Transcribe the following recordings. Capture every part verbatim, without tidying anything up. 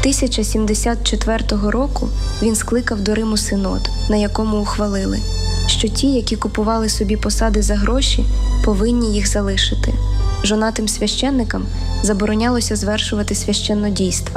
тисяча сімдесят четвертого року він скликав до Риму синод, на якому ухвалили, що ті, які купували собі посади за гроші, повинні їх залишити. Жонатим священникам заборонялося звершувати священнодійства.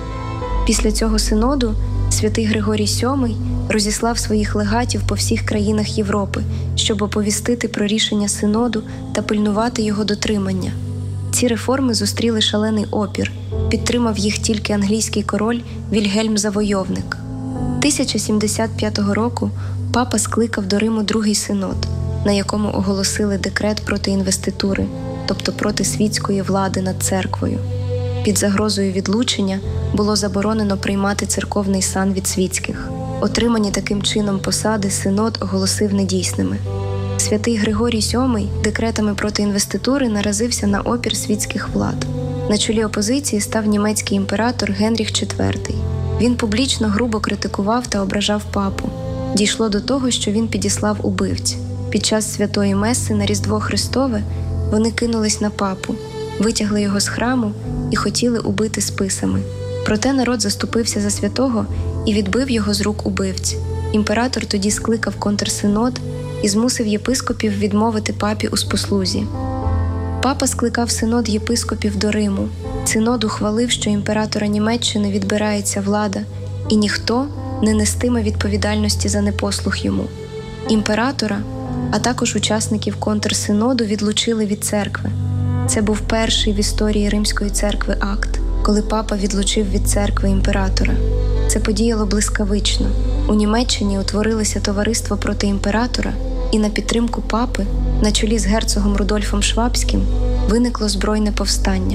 Після цього синоду святий Григорій сьомий розіслав своїх легатів по всіх країнах Європи, щоб оповістити про рішення синоду та пильнувати його дотримання. Ці реформи зустріли шалений опір, підтримав їх тільки англійський король Вільгельм Завойовник. тисяча сімдесят п'ятого року папа скликав до Риму другий синод, на якому оголосили декрет проти інвеститури, тобто проти світської влади над церквою. Під загрозою відлучення було заборонено приймати церковний сан від світських. Отримані таким чином посади синод оголосив недійсними. Святий Григорій сьомий декретами проти інвеститури наразився на опір світських влад. На чолі опозиції став німецький імператор Генріх четвертий. Він публічно грубо критикував та ображав папу. Дійшло до того, що він підіслав убивць. Під час святої меси на Різдво Христове вони кинулись на папу, витягли його з храму і хотіли убити списами. Проте народ заступився за святого і відбив його з рук убивць. Імператор тоді скликав контрсинод і змусив єпископів відмовити папі у спослузі. Папа скликав синод єпископів до Риму. Синод ухвалив, що імператора Німеччини відбирається влада, і ніхто не нестиме відповідальності за непослух йому. Імператора, а також учасників контрсиноду відлучили від церкви. Це був перший в історії Римської церкви акт, коли папа відлучив від церкви імператора. Це подіяло блискавично. У Німеччині утворилося товариство проти імператора, і на підтримку папи, на чолі з герцогом Рудольфом Швабським, виникло збройне повстання.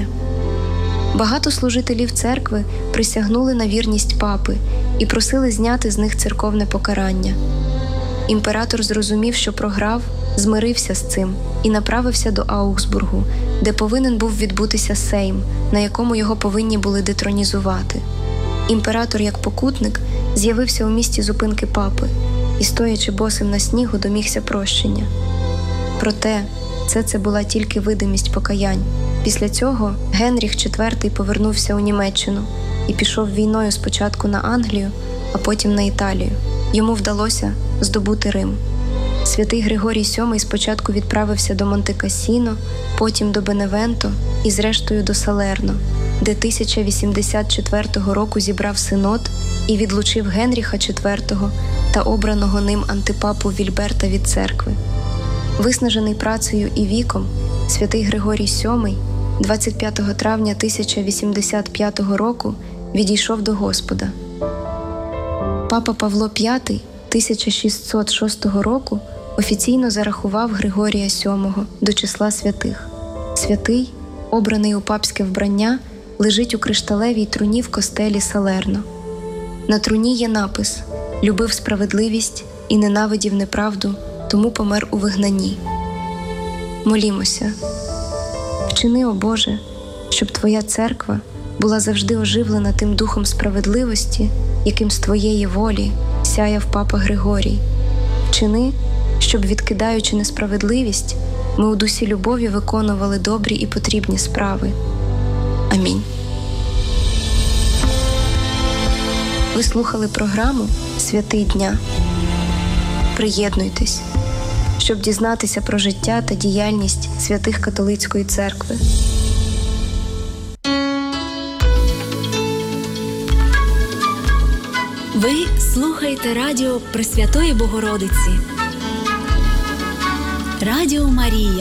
Багато служителів церкви присягнули на вірність папи і просили зняти з них церковне покарання. Імператор зрозумів, що програв, змирився з цим і направився до Аугсбургу, де повинен був відбутися сейм, на якому його повинні були детронізувати. Імператор, як покутник, з'явився у місті зупинки папи і, стоячи босим на снігу, домігся прощення. Проте, це це була тільки видимість покаянь. Після цього Генріх четвертий повернувся у Німеччину і пішов війною спочатку на Англію, а потім на Італію. Йому вдалося здобути Рим. Святий Григорій сьомий спочатку відправився до Монте-Кассіно, потім до Беневенто і зрештою до Салерно, де тисяча вісімдесят четвертого року зібрав синод і відлучив Генріха четвертого та обраного ним антипапу Вільберта від церкви. Виснажений працею і віком, святий Григорій сьомий двадцять п'ятого травня тисяча вісімдесят п'ятого року відійшов до Господа. Папа Павло п'ятий тисяча шістсот шостого року офіційно зарахував Григорія сьомого до числа святих. Святий, обраний у папське вбрання, лежить у кришталевій труні в костелі Салерно. На труні є напис «Любив справедливість і ненавидів неправду, тому помер у вигнанні». Молімося. Вчини, о Боже, щоб Твоя церква була завжди оживлена тим духом справедливості, яким з Твоєї волі сяяв папа Григорій. Вчини, щоб, відкидаючи несправедливість, ми у дусі любові виконували добрі і потрібні справи. Амінь. Ви слухали програму «Святий дня». Приєднуйтесь, щоб дізнатися про життя та діяльність святих католицької церкви. Ви слухаєте радіо Пресвятої Богородиці. Радіо Марія.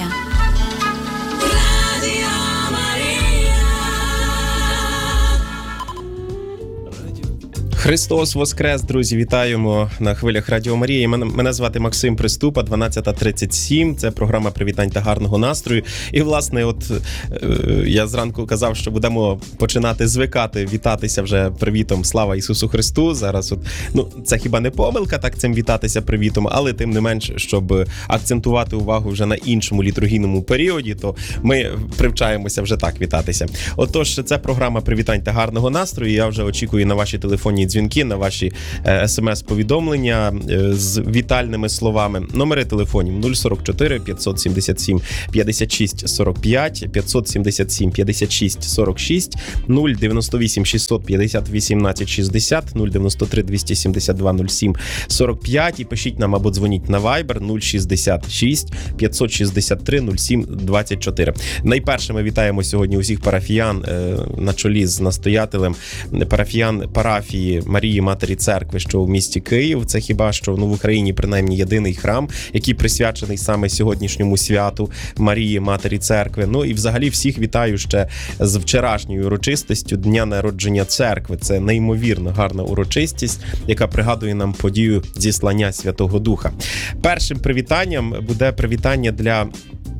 Радіо Марія. Христос Воскрес, друзі, вітаємо на хвилях Радіо Марія. Мене, мене звати Максим Приступа, дванадцята тридцять сім. Це програма «Привітань та гарного настрою». І, власне, от е, я зранку казав, що будемо починати звикати, вітатися вже привітом «Слава Ісусу Христу». Зараз, от, ну, це хіба не помилка так цим вітатися привітом, але тим не менш, щоб акцентувати увагу вже на іншому літургійному періоді, то ми привчаємося вже так вітатися. Отож, це програма «Привітань та гарного настрою». Я вже очікую на ваші телефонні дзвінки. дзвінки, на ваші смс-повідомлення з вітальними словами. Номери телефонів нуль сорок чотири п'ятсот сімдесят сім п'ятдесят шість сорок п'ять, п'ятсот сімдесят сім п'ятдесят шість сорок шість, нуль дев'яносто вісім шістсот п'ятдесят вісімнадцять шістдесят, нуль дев'яносто три двісті сімдесят два нуль сім сорок п'ять і пишіть нам або дзвоніть на Viber нуль шістдесят шість п'ятсот шістдесят три нуль сім двадцять чотири. Найперше ми вітаємо сьогодні усіх парафіян на чолі з настоятелем парафіян парафії Марії Матері Церкви, що в місті Київ. Це хіба що ну, в Україні принаймні єдиний храм, який присвячений саме сьогоднішньому святу Марії Матері Церкви. Ну і взагалі всіх вітаю ще з вчорашньою урочистістю Дня народження церкви. Це неймовірно гарна урочистість, яка пригадує нам подію зіслання Святого Духа. Першим привітанням буде привітання для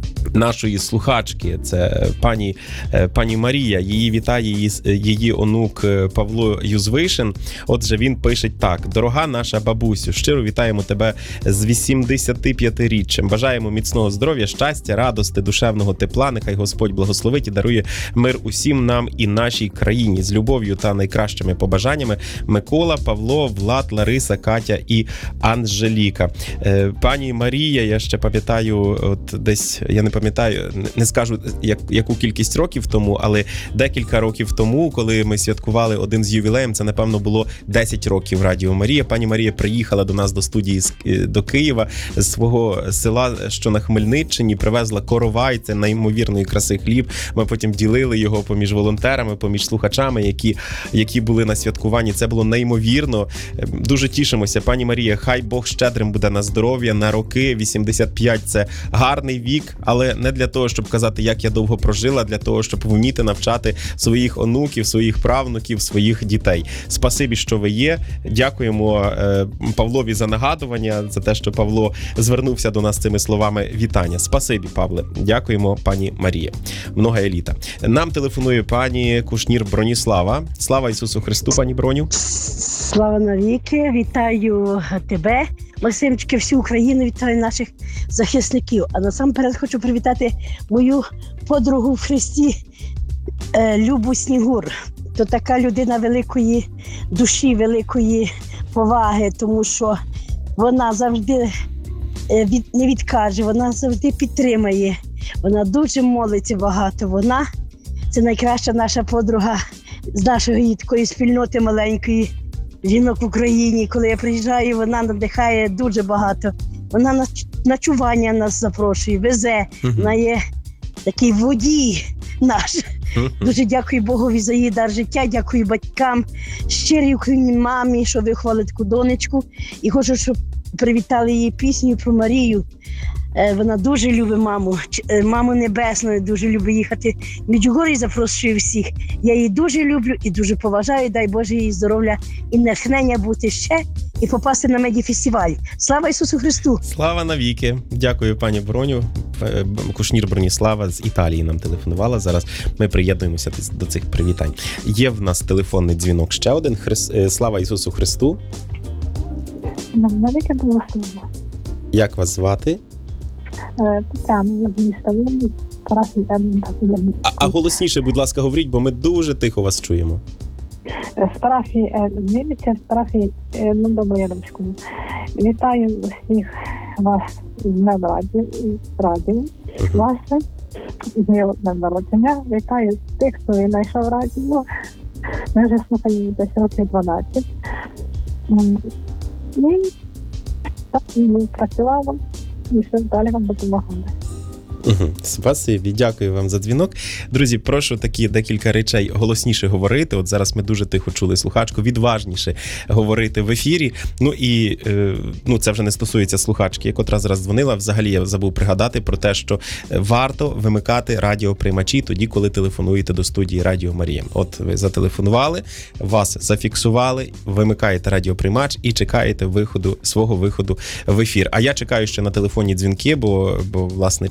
нашої слухачки, це пані, пані Марія. Її вітає її, її онук Павло Юзвишин. Отже, він пише так: «Дорога наша бабусю, щиро вітаємо тебе з вісімдесятип'ятиріччям. Бажаємо міцного здоров'я, щастя, радости, душевного тепла. Нехай Господь благословить і дарує мир усім нам і нашій країні. З любов'ю та найкращими побажаннями Микола, Павло, Влад, Лариса, Катя і Анжеліка». Пані Марія, я ще пам'ятаю, от десь, я не пам'ятаю, не скажу, як, яку кількість років тому, але декілька років тому, коли ми святкували один з ювілеєм, це, напевно, було десять років Радіо Марія. Пані Марія приїхала до нас до студії до Києва з свого села, що на Хмельниччині, привезла коровай, це неймовірної краси хліб. Ми потім ділили його поміж волонтерами, поміж слухачами, які, які були на святкуванні. Це було неймовірно. Дуже тішимося. Пані Марія, хай Бог щедрим буде на здоров'я, на роки. вісімдесят п'ять – це гарний вік, але не для того, щоб казати, як я довго прожила, а для того, щоб вміти навчати своїх онуків, своїх правнуків, своїх дітей. Спасибі, що ви є. Дякуємо е, Павлові за нагадування, за те, що Павло звернувся до нас цими словами вітання. Спасибі, Павле. Дякуємо, пані Марія. Много еліта. Нам телефонує пані Кушнір Броніслава. Слава Ісусу Христу, пані Броню. Слава навіки. Вітаю тебе, Максимчики, всю Україну, вітаю наших захисників. А насамперед хочу привітати мою подругу в Христі Любу Снігур. То така людина великої душі, великої поваги, тому що вона завжди від, не відкаже, вона завжди підтримає. Вона дуже молиться багато. Вона – це найкраща наша подруга з нашої такої спільноти маленької жінок в Україні. Коли я приїжджаю, вона надихає дуже багато. Вона на ночування нас запрошує, везе. Uh-huh. Вона є такий водій наш. Uh-huh. Дуже дякую Богові за її дар життя, дякую батькам, щирій Україні мамі, що виховали таку донечку. І хочу, щоб привітали її пісню про Марію. Вона дуже любить маму, маму небесну, дуже любить їхати в Меджугор'я, запрошую всіх. Я її дуже люблю і дуже поважаю, дай Боже їй здоров'я і натхнення бути ще і попасти на медіафестиваль. Слава Ісусу Христу! Слава навіки! Дякую, пані Броню. Кушнір Броніслава з Італії нам телефонувала. Зараз ми приєднуємося до цих привітань. Є в нас телефонний дзвінок ще один. Хрис... Слава Ісусу Христу! Навіки благословення. Як вас звати? Тетяна, з міста Вінниці, парафія Тернопіль. А, а голосніше, будь ласка, говоріть, бо ми дуже тихо вас чуємо. З парафії Вінниці, з парафії, ну, добре, я ручку. Вітаю всіх вас з Днем Радіо, з радіо, uh-huh. власне, з Днем народження. Вітаю тих, хто знайшов радіо. Ми вже слухаємо десь років дванадцять. І так, працювала. І що далі вам допомагали. Угу. Спасибі, дякую вам за дзвінок. Друзі, прошу такі декілька речей голосніше говорити. От зараз ми дуже тихо чули слухачку, відважніше говорити в ефірі. Ну і е, ну, це вже не стосується слухачки, котра зараз дзвонила. Взагалі я забув пригадати про те, що варто вимикати радіоприймачі тоді, коли телефонуєте до студії Радіо Марія. От ви зателефонували, вас зафіксували, вимикаєте радіоприймач і чекаєте виходу, свого виходу в ефір. А я чекаю ще на телефонні дзвінки, бо, бо власне, часу в нас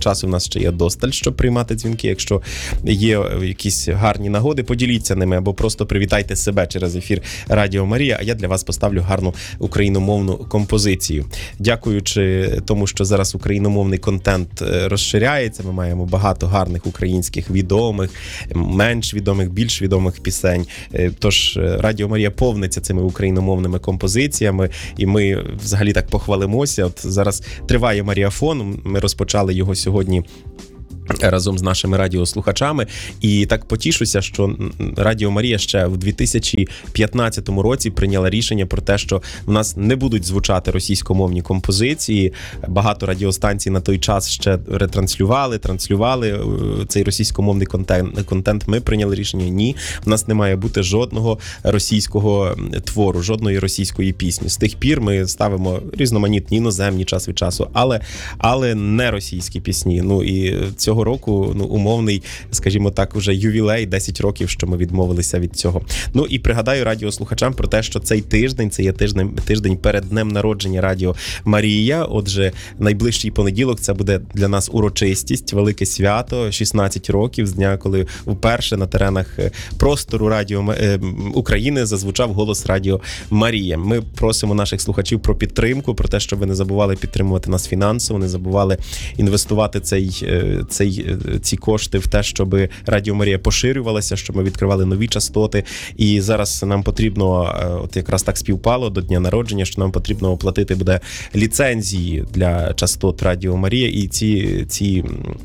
ще є досталь, щоб приймати дзвінки. Якщо є якісь гарні нагоди, поділіться ними або просто привітайте себе через ефір Радіо Марія, а я для вас поставлю гарну україномовну композицію. Дякуючи тому, що зараз україномовний контент розширяється, ми маємо багато гарних українських відомих, менш відомих, більш відомих пісень. Тож Радіо Марія повниться цими україномовними композиціями, і ми взагалі так похвалимося. От зараз триває Маріафон, ми розпочали його сьогодні разом з нашими радіослухачами. І так потішуся, що Радіо Марія ще в дві тисячі п'ятнадцятому році прийняла рішення про те, що в нас не будуть звучати російськомовні композиції. Багато радіостанцій на той час ще ретранслювали, транслювали цей російськомовний контент. контент. Ми прийняли рішення, ні, в нас не має бути жодного російського твору, жодної російської пісні. З тих пір ми ставимо різноманітні іноземні час від часу, але, але не російські пісні. Ну і цього року, ну, умовний, скажімо так, уже ювілей, десять років, що ми відмовилися від цього. Ну і пригадаю радіослухачам про те, що цей тиждень, це є тиждень, тиждень перед днем народження Радіо Марія. Отже, найближчий понеділок це буде для нас урочистість, велике свято, шістнадцять років з дня, коли вперше на теренах простору Радіо України зазвучав голос Радіо Марія. Ми просимо наших слухачів про підтримку, про те, щоб ви не забували підтримувати нас фінансово, не забували інвестувати цей цей ці кошти в те, щоб Радіо Марія поширювалася, щоб ми відкривали нові частоти. І зараз нам потрібно, от якраз так співпало до дня народження, що нам потрібно оплатити буде ліцензії для частот Радіо Марія. І ці, ці,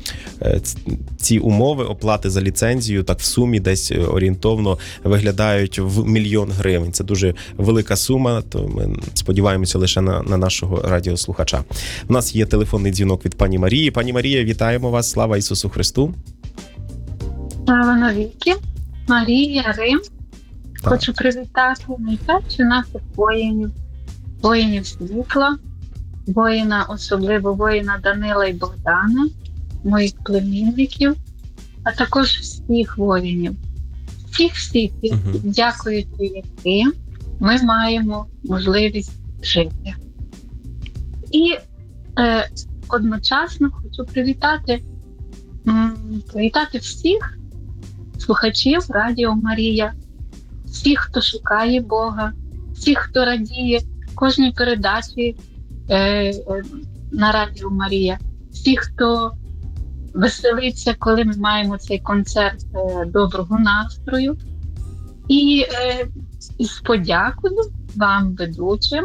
ці умови оплати за ліцензію так в сумі десь орієнтовно виглядають в мільйон гривень. Це дуже велика сума, то ми сподіваємося лише на, на нашого радіослухача. У нас є телефонний дзвінок від пані Марії. Пані Марія, вітаємо вас. Слава Ісусу Христу. Слава навіки. Марія, Рим. Так. Хочу привітати найперше наших воїнів, воїнів світла, воїна, особливо воїна Данила і Богдана, моїх племінників, а також всіх воїнів. Всіх-всіх, uh-huh. дякуючи яким ми маємо можливість жити. І е, одночасно хочу привітати Привітати всіх слухачів Радіо Марія, всіх, хто шукає Бога, всіх, хто радіє кожній передачі е, е, на Радіо Марія, всіх, хто веселиться, коли ми маємо цей концерт е, доброго настрою. І е, з подякою вам, ведучим,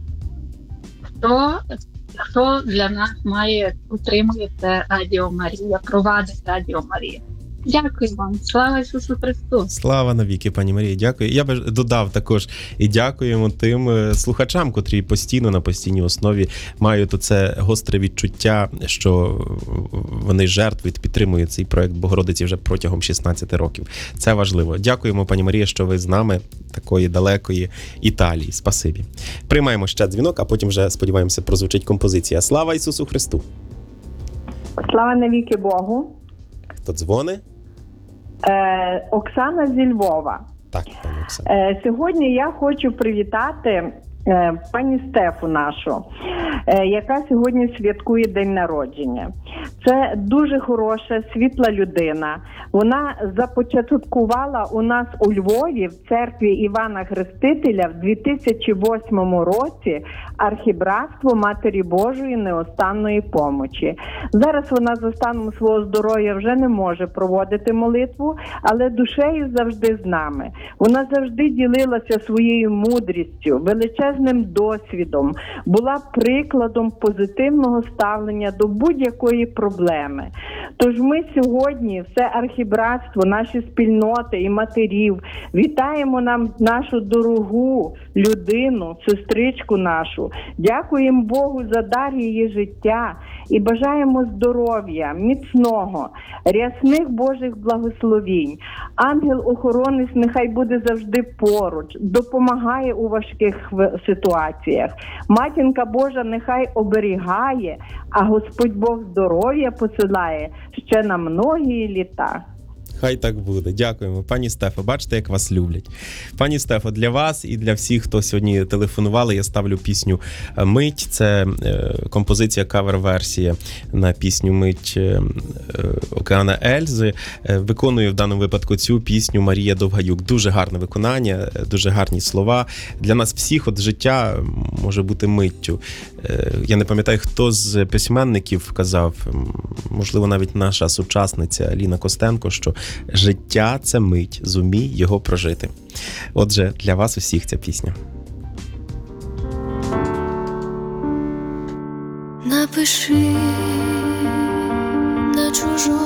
хто Хто для нас має, утримує це Радіо Марія, провадить Радіо Марія. Дякую вам. Слава Ісусу Христу. Слава навіки, пані Марії. Дякую. Я би додав також і дякуємо тим слухачам, котрі постійно на постійній основі мають оце гостре відчуття, що вони жертвують, підтримують цей проект Богородиці вже протягом шістнадцяти років. Це важливо. Дякуємо, пані Марія, що ви з нами, такої далекої Італії. Спасибі. Приймаємо ще дзвінок, а потім вже, сподіваємося, прозвучить композиція. Слава Ісусу Христу. Слава навіки Богу. Хто дзвони? Е, Оксана зі Львова. Так, пані Оксана. Е, сьогодні я хочу привітати е, пані Стефу нашу, е, яка сьогодні святкує день народження. Це дуже хороша, світла людина. Вона започаткувала у нас у Львові в церкві Івана Хрестителя в дві тисячі восьмому році архібратство Матері Божої неостанної помочі. Зараз вона за станом свого здоров'я вже не може проводити молитву, але душею завжди з нами. Вона завжди ділилася своєю мудрістю, величезним досвідом, була прикладом позитивного ставлення до будь-якої проблеми. Тож ми сьогодні, все архібратство, наші спільноти і матерів, вітаємо нам нашу дорогу людину, сестричку нашу. Дякуємо Богу за дар її життя і бажаємо здоров'я, міцного, рясних Божих благословінь. Ангел-охоронець нехай буде завжди поруч, допомагає у важких ситуаціях. Матінка Божа нехай оберігає, а Господь Бог здоров'я посилає ще на многі літа. Хай так буде. Дякуємо. Пані Стефо, бачите, як вас люблять. Пані Стефо, для вас і для всіх, хто сьогодні телефонували, я ставлю пісню «Мить». Це композиція, кавер-версія на пісню «Мить» Океана Ельзи. Виконує в даному випадку цю пісню Марія Довгаюк. Дуже гарне виконання, дуже гарні слова. Для нас всіх от життя може бути миттю. Я не пам'ятаю, хто з письменників казав, можливо, навіть наша сучасниця Ліна Костенко, що життя – це мить, зумій його прожити. Отже, для вас усіх ця пісня. Напиши на чужому